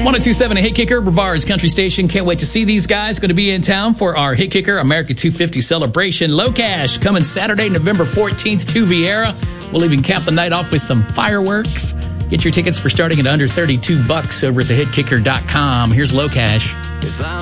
1027 Hit Kicker, Brevard's country station. Can't wait to see these guys. Going to be in town for our Hit Kicker America 250 celebration. Low Cash coming Saturday, November 14th to Viera. We'll even cap the night off with some fireworks. Get your tickets for starting at under $32 over at thehitkicker.com. Here's Low Cash.